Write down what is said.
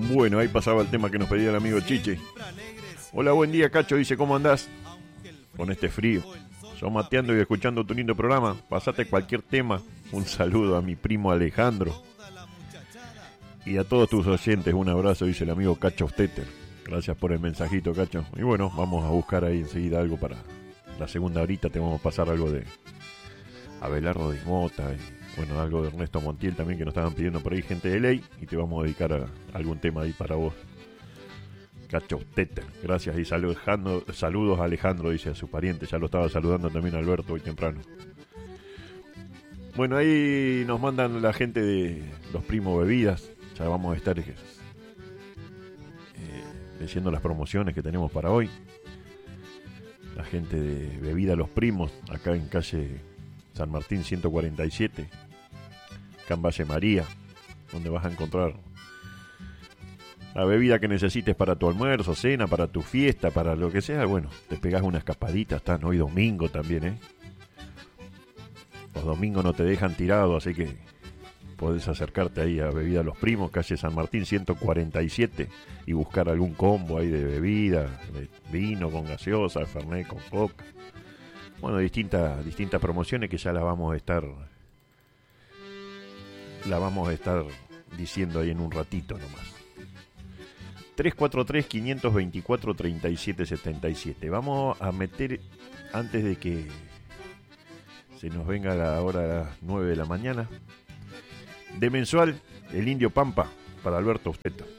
Bueno, ahí pasaba el tema que nos pedía el amigo Chiche. Hola, buen día, Cacho, dice, ¿cómo andás? Con este frío. Yo mateando y escuchando tu lindo programa. Pasate cualquier tema. Un saludo a mi primo Alejandro. Y a todos tus oyentes, un abrazo, dice el amigo Cacho Stetter. Gracias por el mensajito, Cacho. Y bueno, vamos a buscar ahí enseguida algo para la segunda horita. Te vamos a pasar algo de Abelardo de Mota y bueno, algo de Ernesto Montiel también que nos estaban pidiendo por ahí, gente de ley. Y te vamos a dedicar a algún tema ahí para vos, Cacho Stetter. Gracias y saludos a Alejandro, dice a sus parientes. Ya lo estaba saludando también Alberto hoy temprano. Bueno, ahí nos mandan la gente de los Primos Bebidas. Ya vamos a estar leyendo las promociones que tenemos para hoy. La gente de Bebida Los Primos, acá en calle San Martín 147, acá en Valle María, donde vas a encontrar la bebida que necesites para tu almuerzo, cena, para tu fiesta, para lo que sea. Bueno, te pegás una escapadita. Están hoy domingo también, Los domingos no te dejan tirado, así que podés acercarte ahí a Bebida Los Primos, calle San Martín 147, y buscar algún combo ahí de bebida, de vino con gaseosa, fernet con coca. Bueno, distintas promociones que ya las vamos a estar diciendo ahí en un ratito nomás. 343-524-3777. Vamos a meter, antes de que se nos venga la hora de las 9 de la mañana, de mensual, el Indio Pampa para Alberto Stetter.